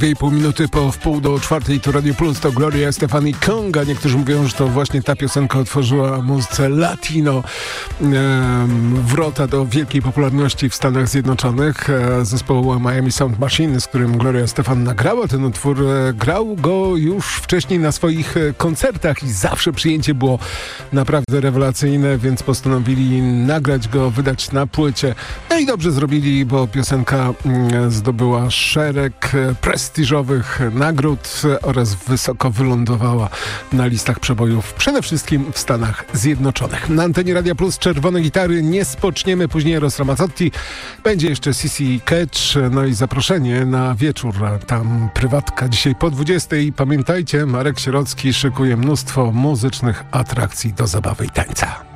2,5 minuty po wpół do 4 to Radio Plus, to Gloria Estefan i Conga. Niektórzy mówią, że to właśnie ta piosenka otworzyła muzyce latino wrota do wielkiej popularności w Stanach Zjednoczonych. Zespołu Miami Sound Machine, z którym Gloria Estefan nagrała ten utwór, grał go już wcześniej na swoich koncertach i zawsze przyjęcie było naprawdę rewelacyjne, więc postanowili nagrać go, wydać na płycie. No i dobrze zrobili, bo piosenka zdobyła szereg prestiżowych nagród oraz wysoko wylądowała na listach przebojów, przede wszystkim w Stanach Zjednoczonych. Na antenie Radia Plus czerwone gitary nie spoczniemy, później Eros Ramazzotti, będzie jeszcze Sissy Catch, no i zaproszenie na wieczór, tam prywatka dzisiaj po 20. I pamiętajcie, Marek Sierocki szykuje mnóstwo muzycznych atrakcji do zabawy i tańca.